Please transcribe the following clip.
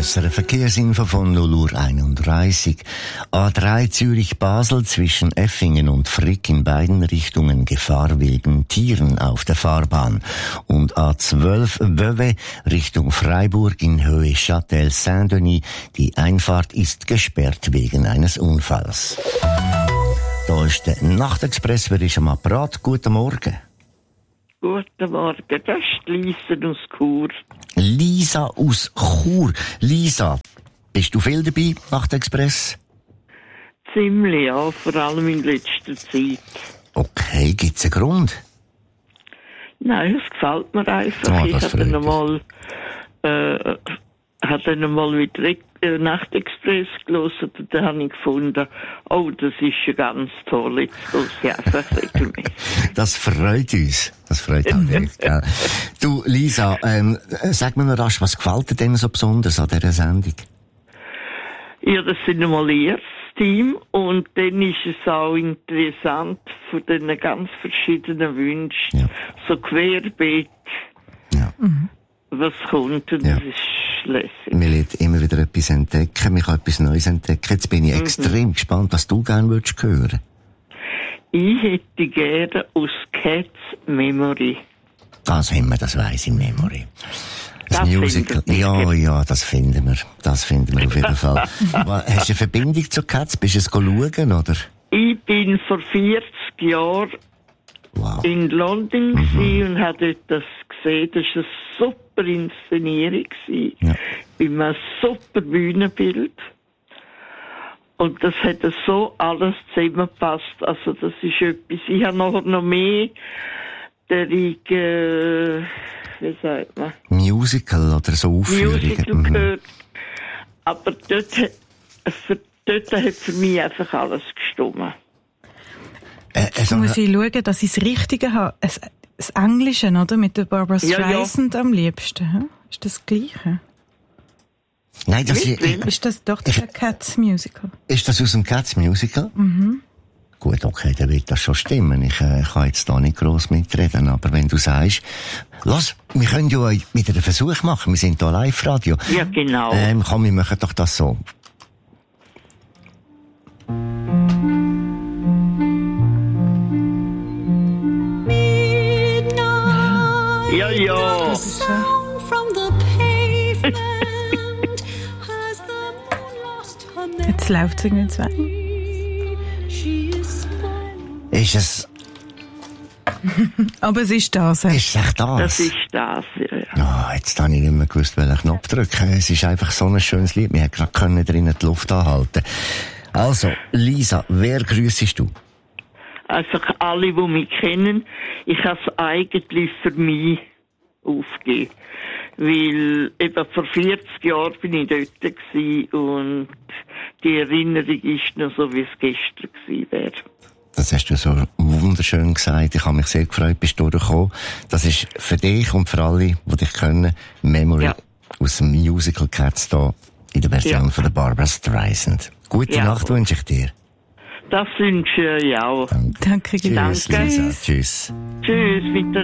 SRF Verkehrsinfo von 0:31 Uhr. A3 Zürich-Basel zwischen Effingen und Frick in beiden Richtungen Gefahr wegen Tieren auf der Fahrbahn. Und A12 Vevey Richtung Freiburg in Höhe Châtel-Saint-Denis. Die Einfahrt ist gesperrt wegen eines Unfalls. Da ist der Nachtexpress, wer ist am Apparat? Guten Morgen. Guten Morgen, das ist Lisa aus Chur. Lisa aus Chur. Lisa, bist du viel dabei, Nachtexpress? Ziemlich, ja, vor allem in letzter Zeit. Okay, gibt's einen Grund? Nein, es gefällt mir einfach. Ich habe dann einmal wieder Nachtexpress gelesen und dann habe ich gefunden, oh, das ist ja ganz toll, jetzt höre ich einfach regelmäßig. Das freut uns. Das freut auch mich, gell? Du, Lisa, sag mir noch rasch, was gefällt dir denn so besonders an dieser Sendung? Ja, das sind einmal ihr Team und dann ist es auch interessant von den ganz verschiedenen Wünschen, ja. So querbeet, ja. Was kommt und ja. Das ist lässig. Man lernt immer wieder etwas entdecken, man kann etwas Neues entdecken. Jetzt bin ich extrem gespannt, was du gerne würdest hören. Ich hätte gerne aus Cats Memory. Das haben wir, das weiss ich, Memory. Das Musical. Ja, das finden wir. Das finden wir auf jeden Fall. Aber hast du eine Verbindung zu Cats? Bist du es schauen, oder? Ich bin vor 40 Jahren in London und habe dort das gesehen. Das war eine super Inszenierung. Ja. Bei einem super Bühnenbild. Und das hat so alles zusammengepasst. Also das ist etwas. Ich habe noch mehr wie sagt man? Musical oder so Aufführungen. Musical gehört. Aber dort hat für mich einfach alles gestimmt. Jetzt muss ich schauen, dass ich das Richtige habe. Das Englische, oder? Mit der Barbra Streisand am liebsten. Hm? Ist das Gleiche? Nein, das ist das doch der Cats Musical. Ist das aus dem Cats Musical? Mhm. Gut, okay, dann wird das schon stimmen. Ich kann jetzt da nicht gross mitreden, aber wenn du sagst, los, wir können ja wieder einen Versuch machen. Wir sind hier Live-Radio. Ja, genau. Komm, wir machen doch das so. Ja, ja. Jetzt läuft es irgendwie zwei. Ist es... Aber es ist das. Ist es echt das? Das ist das, ja. Oh, jetzt habe ich nicht mehr gewusst, welchen Knopf drücken. Es ist einfach so ein schönes Lied. Wir hätten gerade drinnen die Luft anhalten. Also, Lisa, wer grüssest du? Also alle, die mich kennen. Ich habe es eigentlich für mich aufgegeben. Weil eben vor 40 Jahren bin ich dort gewesen und die Erinnerung ist noch so, wie es gestern gewesen wäre. Das hast du so wunderschön gesagt. Ich habe mich sehr gefreut, bist du durchgekommen. Das ist für dich und für alle, die dich kennen, Memory aus dem Musical Cats hier in der Version von der Barbra Streisand. Gute Nacht wünsche ich dir. Das wünsche ich auch. Danke. Tschüss, Lisa. Tschüss. Tschüss, bitte.